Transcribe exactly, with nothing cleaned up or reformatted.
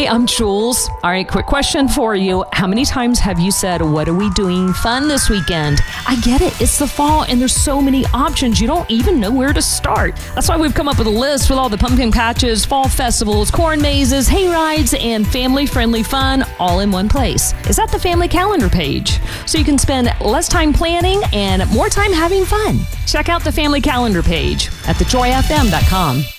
I'm Jules. All right, quick question for you. How many times have you said, what are we doing fun this weekend? I get it. It's the fall and there's so many options. You don't even know where to start. That's why we've come up with a list with all the pumpkin patches, fall festivals, corn mazes, hay rides, and family-friendly fun all in one place. It's at the family calendar page. So you can spend less time planning and more time having fun. Check out the family calendar page at the joy f m dot com.